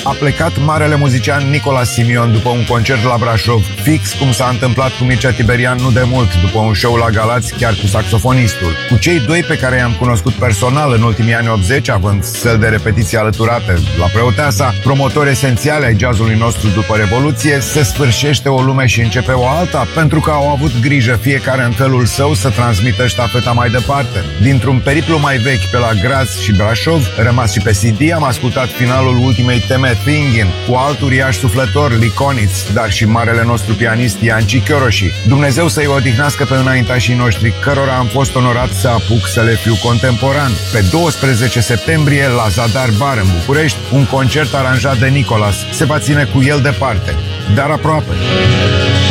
a plecat marele muzician Nicola Simion după un concert la Brașov, fix cum s-a întâmplat cu Mircea Tiberian nu de mult, după un show la Galați, chiar cu saxofonistul. Cu cei doi pe care i-am cunoscut personal în ultimii ani 80, având săli de repetiții alăturate la Preoteasa, promotori esențiale ai jazzului nostru după Revoluție, se sfârșește o lume și începe o alta, pentru că au avut grijă fiecare în felul său să transmită ștafeta mai departe. Dintr-un periplu mai vechi pe la Graz și Brașov, rămas și pe CD, am ascultat finalul ultimei teme Thinking, cu alt uriaș suflător, Liconiț, dar și marele nostru pianist Ianci Chioroși. Dumnezeu să-i odihnească pe înaintașii noștri, cărora am fost onorat să apuc să le fiu contemporan. Pe 12 septembrie, la Zadar Bar în București, un concert aranjat de Nicolas se va ține cu el departe, dar aproape.